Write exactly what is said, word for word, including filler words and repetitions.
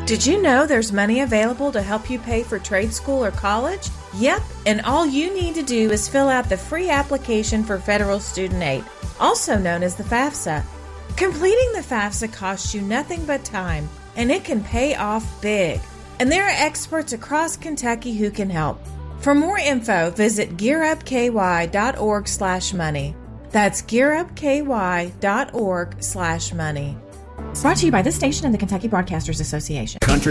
Did you know there's money available to help you pay for trade school or college? Yep, and all you need to do is fill out the free application for federal student aid, also known as the FAFSA. Completing the FAFSA costs you nothing but time, and it can pay off big. And there are experts across Kentucky who can help. For more info, visit gearupky.org slash money. That's gearupky.org slash money. Brought to you by this station and the Kentucky Broadcasters Association. Country